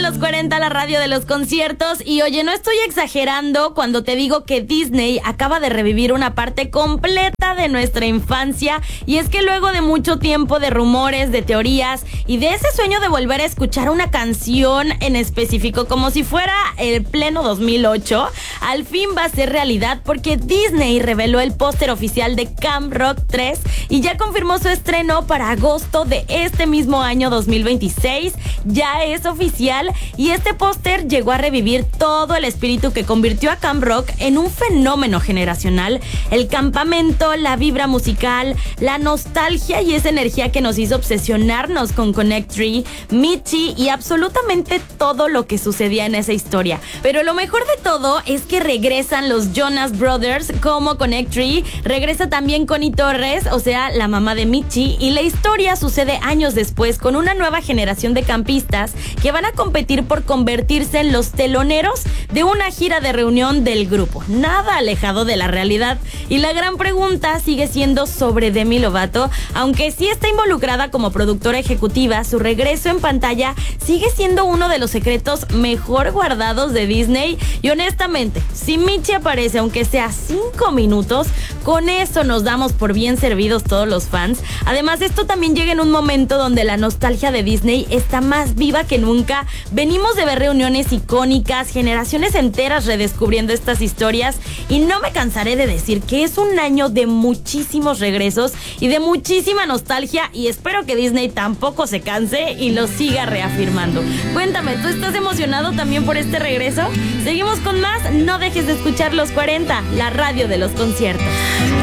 los 40, la radio de los conciertos. Y oye, no estoy exagerando cuando te digo que Disney acaba de revivir una parte completa de nuestra infancia. Y es que luego de mucho tiempo de rumores, de teorías y de ese sueño de volver a escuchar una canción en específico como si fuera el pleno 2008, al fin va a ser realidad porque Disney reveló el póster oficial de Camp Rock 3 y ya confirmó su estreno para agosto de este mismo año 2026. Ya es oficial y este póster llegó a revivir todo el espíritu que convirtió a Camp Rock en un fenómeno generacional. El campamento, la vibra musical, la nostalgia y esa energía que nos hizo obsesionarnos con Connect Three, Mitchie y absolutamente todo lo que sucedía en esa historia. Pero lo mejor de todo es que regresan los Jonas Brothers como Connect Three, regresa también Connie Torres, o sea, la mamá de Mitchie, y la historia sucede años después con una nueva generación de campistas que van a competir por convertirse en los teloneros de una gira de reunión del grupo. Nada alejado de la realidad. Y la gran pregunta sigue siendo sobre Demi Lovato. Aunque sí está involucrada como productora ejecutiva, su regreso en pantalla sigue siendo uno de los secretos mejor guardados de Disney. Y honestamente, si Mitchie aparece aunque sea 5 minutos, con eso nos damos por bien servidos todos los fans. Además, esto también llega en un momento donde la nostalgia de Disney está más viva que nunca. Venimos de ver reuniones icónicas, generaciones enteras redescubriendo estas historias, y no me cansaré de decir que es un año de muchísimos regresos y de muchísima nostalgia, y espero que Disney tampoco se canse y lo siga reafirmando. Cuéntame, ¿tú estás emocionado también por este regreso? Seguimos con más, no dejes de escuchar Los 40, la radio de los conciertos.